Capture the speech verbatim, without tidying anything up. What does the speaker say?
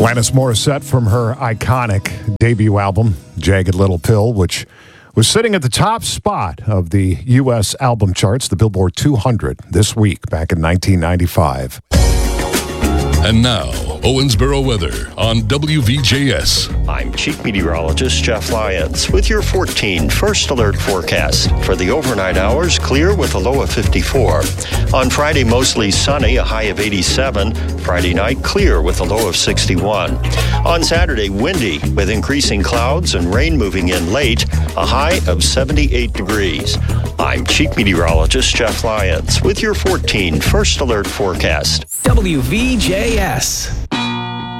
Alanis Morissette from her iconic debut album, Jagged Little Pill, which was sitting at the top spot of the U S album charts, the Billboard two hundred, this week, back in nineteen ninety-five. And now, Owensboro weather on W V J S. I'm Chief Meteorologist Jeff Lyons with your fourteen First Alert forecast. For the overnight hours, clear with a low of fifty-four. On Friday, mostly sunny, a high of eighty-seven. Friday night, clear with a low of sixty-one. On Saturday, windy with increasing clouds and rain moving in late, a high of seventy-eight degrees. I'm Chief Meteorologist Jeff Lyons with your fourteen First Alert forecast. W V J S.